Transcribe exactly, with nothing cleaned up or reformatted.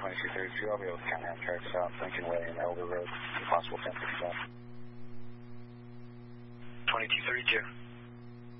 twenty-two thirty-two, I'll be able to count Amtrak South, Lincoln Way and Elder Road, possible ten sixty-one. twenty-two thirty-two.